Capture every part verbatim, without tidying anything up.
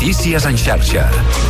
Notícies en xarxa.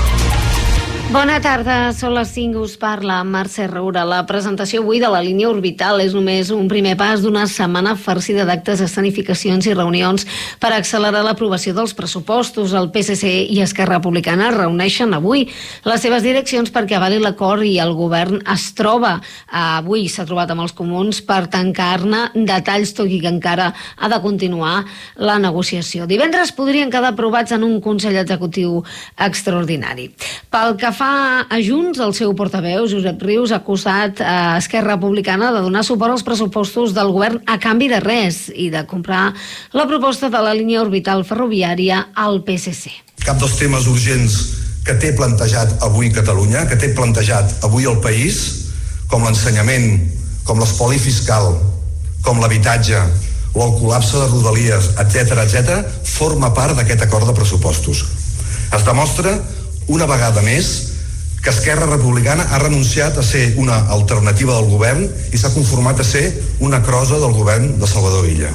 Bona tarda, són les cinc, us parla Mercè Roura. La presentació avui de la línia orbital és només un primer pas d'una setmana farcida d'actes, escenificacions i reunions per accelerar l'aprovació dels pressupostos. El P S C i Esquerra Republicana reuneixen avui les seves direccions perquè avali l'acord i el govern es troba. Avui s'ha trobat amb els comuns per tancar-ne detalls, tot i que encara ha de continuar la negociació. Divendres podrien quedar aprovats en un Consell Executiu extraordinari. Pel que fa a Junts, el seu portaveu, Josep Rius, ha acusat a Esquerra Republicana de donar suport als pressupostos del govern a canvi de res i de comprar la proposta de la línia orbital ferroviària al P S C. Cap dels temes urgents que té plantejat avui Catalunya, que té plantejat avui el país, com l'ensenyament, com l'espoli fiscal, com l'habitatge o el col·lapse de Rodalies, etcètera, etcètera, forma part d'aquest acord de pressupostos. Es demostra una vegada més que Esquerra Republicana ha renunciat a ser una alternativa del govern i s'ha conformat a ser una crosa del govern de Salvador Illa.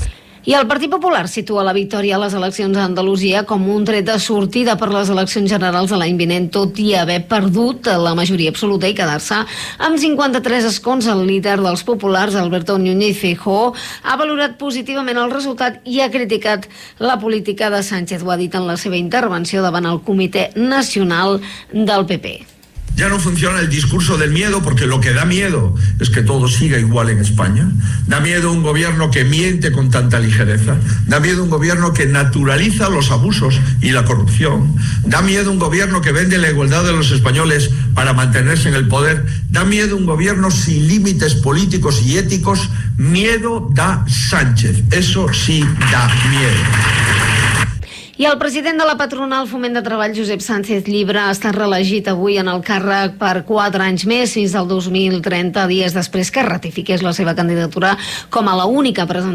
I el Partit Popular situa la victòria a les eleccions a Andalusia com un tret de sortida per les eleccions generals de l'any vinent, tot i haver perdut la majoria absoluta i quedar-se amb cinquanta-tres escons. El líder dels populars, Alberto Núñez Feijóo, ha valorat positivament el resultat i ha criticat la política de Sánchez. Ho ha dit en la seva intervenció davant el Comitè Nacional del P P. Ya no funciona el discurso del miedo, porque lo que da miedo es que todo siga igual en España. Da miedo un gobierno que miente con tanta ligereza. Da miedo un gobierno que naturaliza los abusos y la corrupción. Da miedo un gobierno que vende la igualdad de los españoles para mantenerse en el poder. Da miedo un gobierno sin límites políticos y éticos. Miedo da Sánchez. Eso sí da miedo. I el president de la patronal Foment de Treball, Josep Sánchez Llibre, ha estat reelegit avui en el càrrec per quatre anys més, fins al dos mil trenta, dies després que ratifiqués la seva candidatura com a l'única presentació